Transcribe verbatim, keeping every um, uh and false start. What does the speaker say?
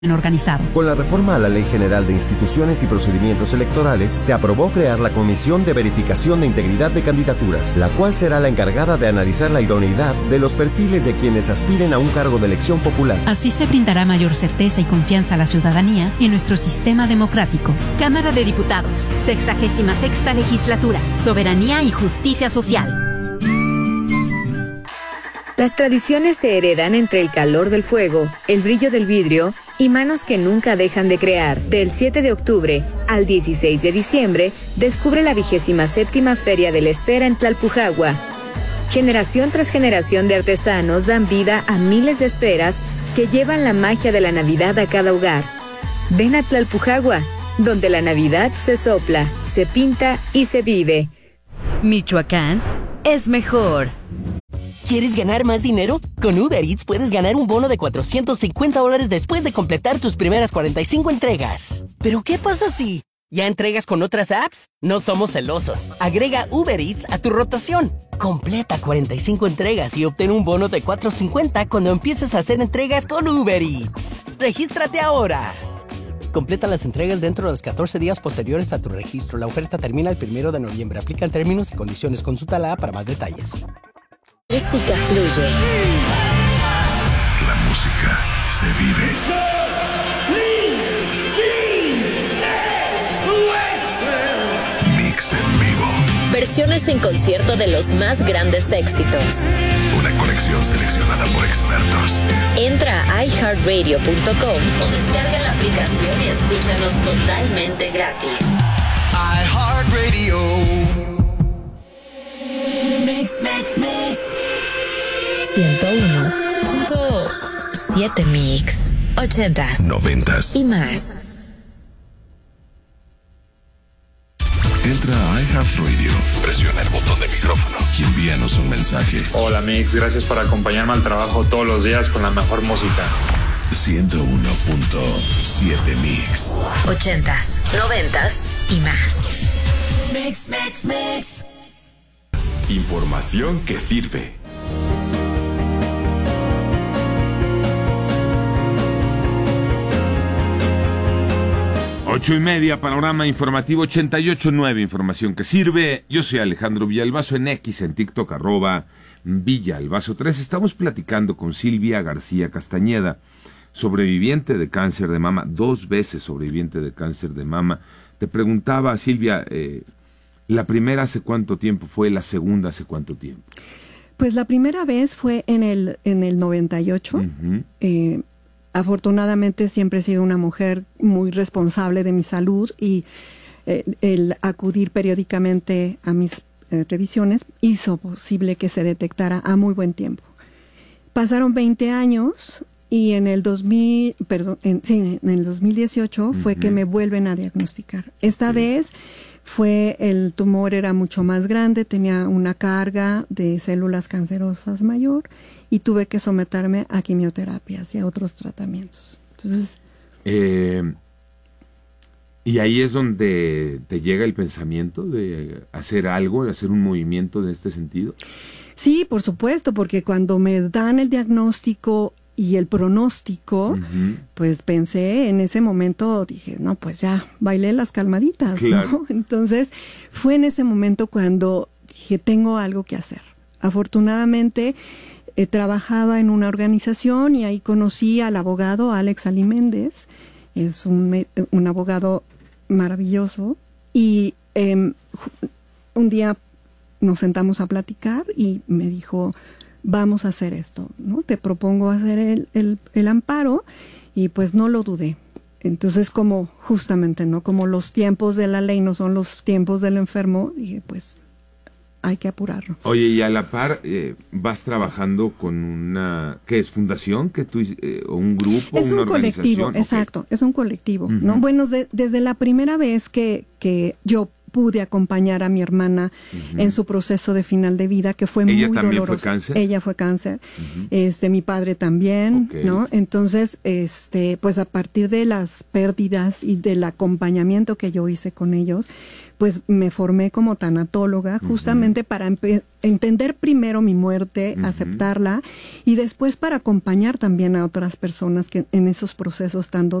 organizado. Con la reforma a la Ley General de Instituciones y Procedimientos Electorales, se aprobó crear la Comisión de Verificación de Integridad de Candidaturas, la cual será la encargada de analizar la idoneidad de los perfiles de quienes aspiren a un cargo de elección popular. Así se brindará mayor certeza y confianza a la ciudadanía en nuestro sistema democrático. Cámara de Diputados, sexagésima sexta legislatura, soberanía y justicia social. Las tradiciones se heredan entre el calor del fuego, el brillo del vidrio y manos que nunca dejan de crear. Del siete de octubre al dieciséis de diciembre, descubre la vigésima séptima Feria de la Esfera en Tlalpujagua. Generación tras generación de artesanos dan vida a miles de esferas que llevan la magia de la Navidad a cada hogar. Ven a Tlalpujagua, donde la Navidad se sopla, se pinta y se vive. Michoacán es mejor. ¿Quieres ganar más dinero? Con Uber Eats puedes ganar un bono de cuatrocientos cincuenta dólares después de completar tus primeras cuarenta y cinco entregas. ¿Pero qué pasa si ya entregas con otras apps? No somos celosos. Agrega Uber Eats a tu rotación. Completa cuarenta y cinco entregas y obtén un bono de cuatrocientos cincuenta cuando empieces a hacer entregas con Uber Eats. ¡Regístrate ahora! Completa las entregas dentro de los catorce días posteriores a tu registro. La oferta termina el primero de noviembre. Aplican términos y condiciones. Consulta la app para más detalles. Música fluye. La música se vive. Mix en vivo. Versiones en concierto de los más grandes éxitos. Una colección seleccionada por expertos. Entra a i heart radio punto com o descarga la aplicación y escúchanos totalmente gratis. iHeartRadio. Mix, mix, mix. ciento uno punto siete Mix. Ochentas. Noventas. Y más. Entra a iHeartRadio, presiona el botón de micrófono y envíanos un mensaje. Hola Mix, gracias por acompañarme al trabajo todos los días con la mejor música. ciento uno punto siete Mix. Ochentas, noventas y más. Mix, mix, mix. Información que sirve. Ocho y media, panorama informativo ochenta y ocho punto nueve, información que sirve. Yo soy Alejandro Villalbazo, en X, en TikTok, arroba Villalbazo tres. Estamos platicando con Silvia García Castañeda, sobreviviente de cáncer de mama, dos veces sobreviviente de cáncer de mama. Te preguntaba, Silvia, eh, ¿la primera hace cuánto tiempo fue? ¿La segunda hace cuánto tiempo? Pues la primera vez fue en el, en el noventa y ocho. Uh-huh. Eh, afortunadamente siempre he sido una mujer muy responsable de mi salud y eh, el acudir periódicamente a mis eh, revisiones hizo posible que se detectara a muy buen tiempo. Pasaron veinte años y en el dos mil, perdón, en, sí, en el dos mil dieciocho uh-huh. fue que me vuelven a diagnosticar. Esta sí. vez fue, el tumor era mucho más grande, tenía una carga de células cancerosas mayor y tuve que someterme a quimioterapias y a otros tratamientos. Entonces, eh, y ahí es donde te llega el pensamiento de hacer algo, de hacer un movimiento de este sentido. Sí, por supuesto, porque cuando me dan el diagnóstico y el pronóstico, uh-huh. pues pensé en ese momento, dije, no, pues ya, bailé las calmaditas, claro. ¿no? Entonces, fue en ese momento cuando dije, tengo algo que hacer. Afortunadamente, eh, trabajaba en una organización y ahí conocí al abogado Alex Aliméndez, es un, un abogado maravilloso, y eh, un día nos sentamos a platicar y me dijo, vamos a hacer esto, ¿no? Te propongo hacer el, el, el amparo, y pues no lo dudé. Entonces, como justamente, ¿no? Como los tiempos de la ley no son los tiempos del enfermo, dije, pues hay que apurarnos. Oye, y a la par, eh, vas trabajando con una, ¿qué es? ¿Fundación? que tú eh, ¿O un grupo? Es una un colectivo, okay. exacto, es un colectivo, uh-huh. ¿no? Bueno, de, desde la primera vez que, que yo pude acompañar a mi hermana uh-huh. en su proceso de final de vida, que fue ¿Ella muy también doloroso. fue cáncer? Ella fue cáncer. Uh-huh. Este, mi padre también, okay. ¿no? Entonces, este, pues a partir de las pérdidas y del acompañamiento que yo hice con ellos, pues me formé como tanatóloga justamente uh-huh. para empe- entender primero mi muerte, uh-huh. aceptarla y después para acompañar también a otras personas que en esos procesos tan